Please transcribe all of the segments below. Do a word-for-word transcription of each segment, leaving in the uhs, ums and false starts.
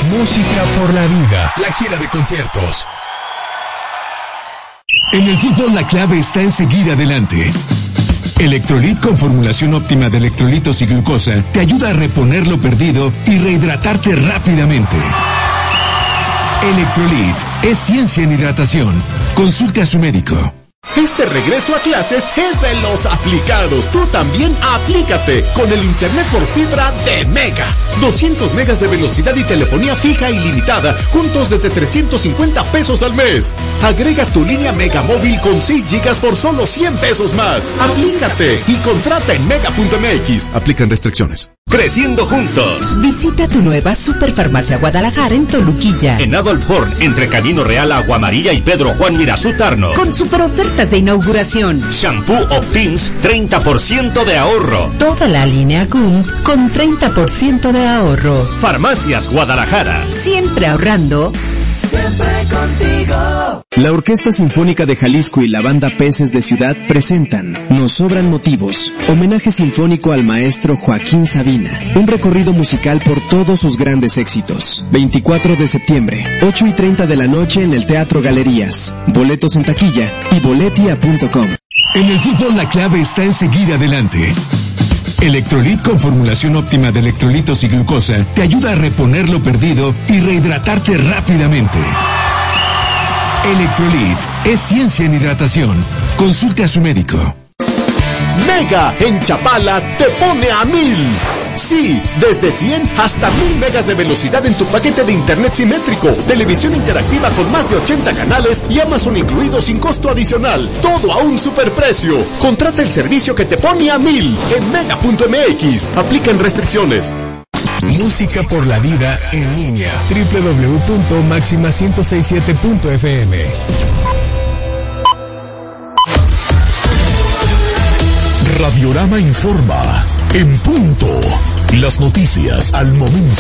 Música por la vida, la gira de conciertos. En el fútbol la clave está en seguir adelante. Electrolit con formulación óptima de electrolitos y glucosa te ayuda a reponer lo perdido y rehidratarte rápidamente. Electrolit es ciencia en hidratación. Consulte a su médico. Este regreso a clases es de los aplicados. Tú también aplícate con el internet por fibra de Mega. doscientos megas de velocidad y telefonía fija ilimitada, juntos desde trescientos cincuenta pesos al mes. Agrega tu línea Mega móvil con seis gigas por solo cien pesos más. Aplícate y contrata en mega punto m x. Aplican restricciones. Creciendo juntos. Visita tu nueva Superfarmacia Guadalajara en Toluquilla. En Adolf Horn, entre Camino Real, Agua Amarilla y Pedro Juan Mirazú Tarno. Con super ofertas de inauguración. Shampoo Optims, treinta por ciento de ahorro. Toda la línea G U M con treinta por ciento de ahorro. Farmacias Guadalajara. Siempre ahorrando. Siempre contigo. La Orquesta Sinfónica de Jalisco y la Banda Peces de Ciudad presentan Nos Sobran Motivos, homenaje sinfónico al maestro Joaquín Sabina, un recorrido musical por todos sus grandes éxitos. veinticuatro de septiembre, ocho y treinta de la noche en el Teatro Galerías. Boletos en taquilla y boletia punto com. En el fútbol la clave está en seguir adelante. Electrolit con formulación óptima de electrolitos y glucosa te ayuda a reponer lo perdido y rehidratarte rápidamente. Electrolit es ciencia en hidratación. Consulte a su médico. Mega en Chapala te pone a mil. Sí, desde cien hasta mil megas de velocidad en tu paquete de internet simétrico, televisión interactiva con más de ochenta canales y Amazon incluido sin costo adicional. Todo a un superprecio. Contrata el servicio que te pone a mil en mega punto m x. Aplican restricciones. Música por la vida en línea. doble u doble u doble u punto máxima ciento sesenta y siete punto f m. Radiorama informa. En punto. Las noticias al momento.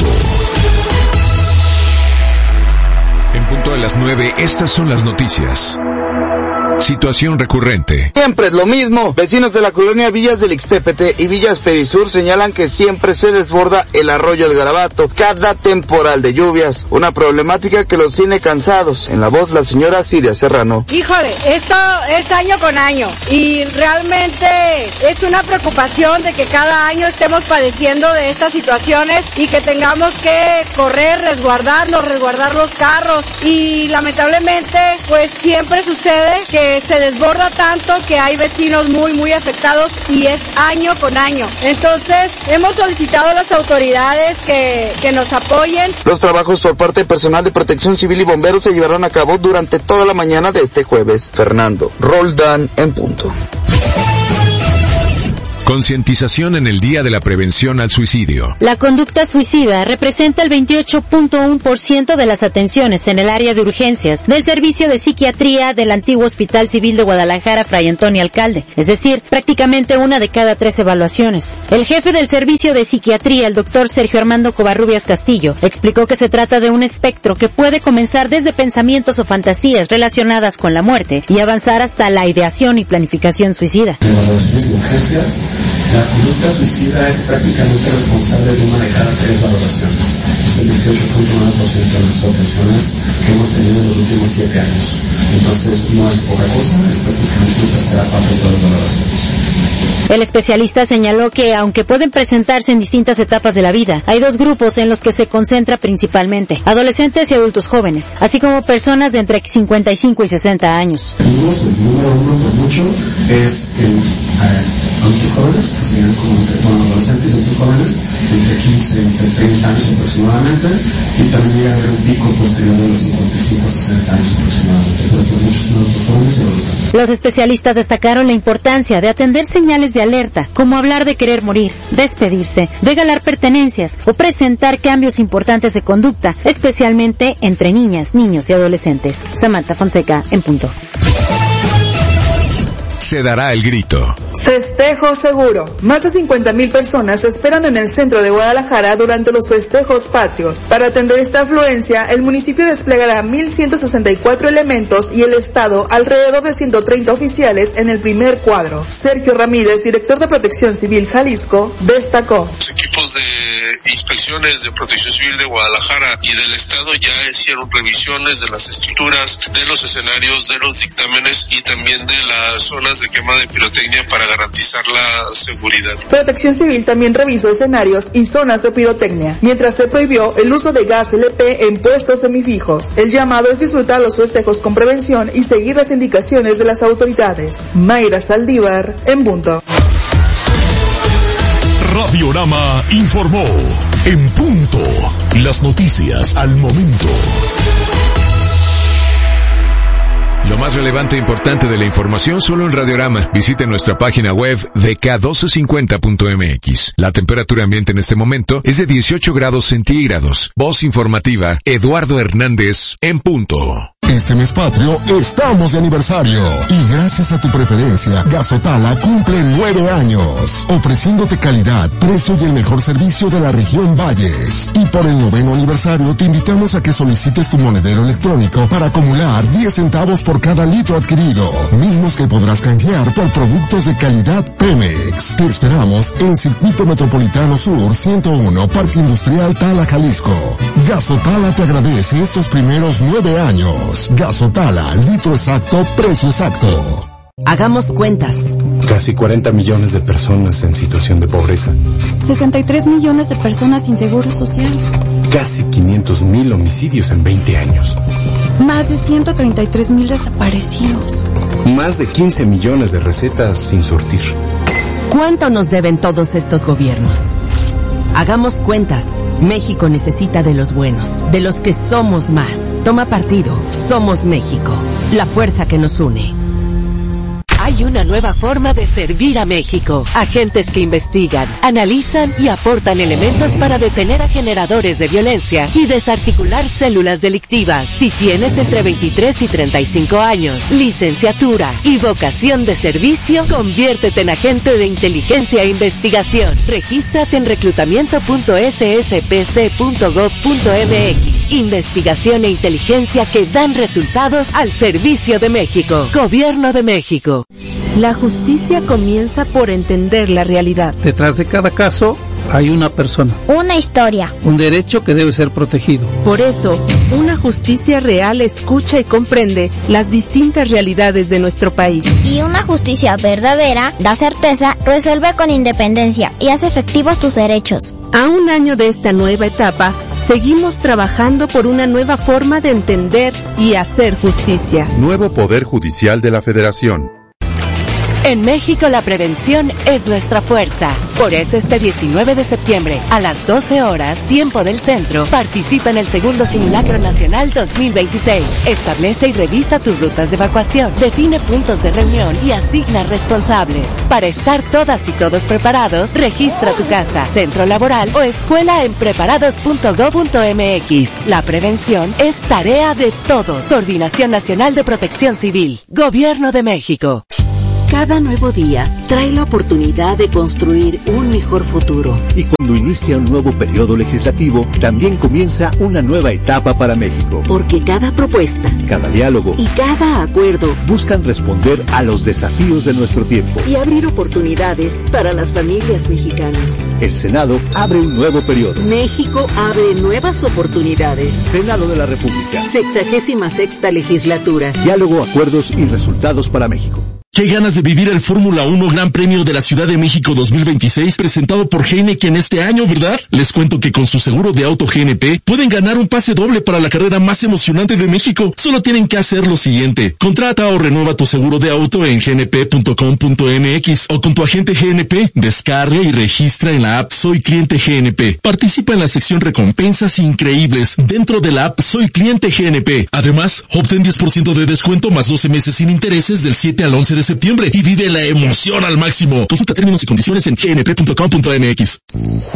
En punto de las nueve, estas son las noticias. Situación recurrente. Siempre es lo mismo. Vecinos de la colonia Villas del Ixtépete y Villas Perisur señalan que siempre se desborda el arroyo del Garabato cada temporal de lluvias. Una problemática que los tiene cansados. En la voz la señora Siria Serrano. Híjole, esto es año con año y realmente es una preocupación de que cada año estemos padeciendo de estas situaciones y que tengamos que correr, resguardarnos, resguardar los carros y lamentablemente pues siempre sucede que se desborda tanto que hay vecinos muy muy afectados y es año con año. Entonces hemos solicitado a las autoridades que, que nos apoyen. Los trabajos por parte del personal de Protección Civil y bomberos se llevarán a cabo durante toda la mañana de este jueves. Fernando Roldán en punto. Concientización en el Día de la Prevención al Suicidio. La conducta suicida representa el veintiocho punto uno por ciento de las atenciones en el área de urgencias del Servicio de Psiquiatría del antiguo Hospital Civil de Guadalajara Fray Antonio Alcalde, es decir, prácticamente una de cada tres evaluaciones. El jefe del Servicio de Psiquiatría, el doctor Sergio Armando Covarrubias Castillo, explicó que se trata de un espectro que puede comenzar desde pensamientos o fantasías relacionadas con la muerte y avanzar hasta la ideación y planificación suicida. Evaluaciones de urgencias. La conducta suicida es prácticamente responsable de una de cada tres valoraciones. Es el veintiocho punto nueve por ciento de las operaciones que hemos tenido en los últimos siete años. Entonces no es poca cosa, es prácticamente una tercera parte de todas las valoraciones. El especialista señaló que, aunque pueden presentarse en distintas etapas de la vida, hay dos grupos en los que se concentra principalmente: adolescentes y adultos jóvenes, así como personas de entre cincuenta y cinco y sesenta años. El número uno por mucho es el eh, adultos jóvenes, que serían como entre, bueno, adolescentes y adultos jóvenes, entre quince y treinta años aproximadamente, y también llega a haber un pico posterior de los cincuenta y cinco a sesenta años aproximadamente, pero por muchos son adultos jóvenes y adolescentes. Los especialistas destacaron la importancia de atender señales de alerta, como hablar de querer morir, despedirse, regalar pertenencias o presentar cambios importantes de conducta, especialmente entre niñas, niños y adolescentes. Samantha Fonseca, en punto. se dará el grito. Festejo seguro. Más de cincuenta mil personas se esperan en el centro de Guadalajara durante los festejos patrios. Para atender esta afluencia, el municipio desplegará mil ciento sesenta y cuatro elementos y el Estado alrededor de ciento treinta oficiales en el primer cuadro. Sergio Ramírez, director de Protección Civil Jalisco, destacó. Los equipos de inspecciones de Protección Civil de Guadalajara y del Estado ya hicieron revisiones de las estructuras, de los escenarios, de los dictámenes y también de las zonas de quema de pirotecnia para garantizar la seguridad. Protección Civil también revisó escenarios y zonas de pirotecnia, mientras se prohibió el uso de gas L P en puestos semifijos. El llamado es disfrutar los festejos con prevención y seguir las indicaciones de las autoridades. Mayra Saldívar, en punto. Radiorama informó en punto. Las noticias al momento. Lo más relevante e importante de la información solo en Radiorama. Visite nuestra página web d k doce cincuenta punto m x. La temperatura ambiente en este momento es de dieciocho grados centígrados. Voz informativa, Eduardo Hernández, en punto. Este mes patrio estamos de aniversario y gracias a tu preferencia, Gasotala cumple nueve años, ofreciéndote calidad, precio y el mejor servicio de la región Valles. Y por el noveno aniversario te invitamos a que solicites tu monedero electrónico para acumular diez centavos por cada litro adquirido, mismos que podrás canjear por productos de calidad Pemex. Te esperamos en Circuito Metropolitano Sur ciento uno, Parque Industrial Tala, Jalisco. Gasotala te agradece estos primeros nueve años. Gasotala, litro exacto, precio exacto. Hagamos cuentas. Casi cuarenta millones de personas en situación de pobreza. sesenta y tres millones de personas sin seguro social. Casi quinientos mil homicidios en veinte años. Más de ciento treinta y tres mil desaparecidos. Más de quince millones de recetas sin surtir. ¿Cuánto nos deben todos estos gobiernos? Hagamos cuentas. México necesita de los buenos, de los que somos más. Toma partido. Somos México. La fuerza que nos une. Hay una nueva forma de servir a México. Agentes que investigan, analizan y aportan elementos para detener a generadores de violencia y desarticular células delictivas. Si tienes entre veintitrés y treinta y cinco años, licenciatura y vocación de servicio, conviértete en agente de inteligencia e investigación. Regístrate en reclutamiento punto s s p c punto gov punto m x. Investigación e inteligencia que dan resultados al servicio de México. Gobierno de México. La justicia comienza por entender la realidad. Detrás de cada caso hay una persona. Una historia. Un derecho que debe ser protegido. Por eso, una justicia real escucha y comprende las distintas realidades de nuestro país. Y una justicia verdadera da certeza, resuelve con independencia y hace efectivos tus derechos. A un año de esta nueva etapa, seguimos trabajando por una nueva forma de entender y hacer justicia. Nuevo Poder Judicial de la Federación. En México la prevención es nuestra fuerza. Por eso este diecinueve de septiembre, a las doce horas, tiempo del centro, participa en el segundo Simulacro Nacional dos mil veintiséis. Establece y revisa tus rutas de evacuación, define puntos de reunión y asigna responsables. Para estar todas y todos preparados, registra tu casa, centro laboral o escuela en preparados punto gob punto m x. La prevención es tarea de todos. Coordinación Nacional de Protección Civil. Gobierno de México. Cada nuevo día trae la oportunidad de construir un mejor futuro. Y cuando inicia un nuevo periodo legislativo, también comienza una nueva etapa para México. Porque cada propuesta, cada diálogo y cada acuerdo buscan responder a los desafíos de nuestro tiempo y abrir oportunidades para las familias mexicanas. El Senado abre un nuevo periodo. México abre nuevas oportunidades. Senado de la República. Sexagésima sexta legislatura. Diálogo, acuerdos y resultados para México. Qué ganas de vivir el Fórmula uno Gran Premio de la Ciudad de México dos mil veintiséis presentado por Heineken este año, ¿verdad? Les cuento que con su seguro de auto G N P pueden ganar un pase doble para la carrera más emocionante de México. Solo tienen que hacer lo siguiente. Contrata o renueva tu seguro de auto en g n p punto com punto m x o con tu agente G N P. Descarga y registra en la app Soy Cliente G N P. Participa en la sección recompensas increíbles dentro de la app Soy Cliente G N P. Además, obtén diez por ciento de descuento más doce meses sin intereses del siete al once de septiembre y vive la emoción al máximo. Consulta términos y condiciones en g n p punto com punto m x.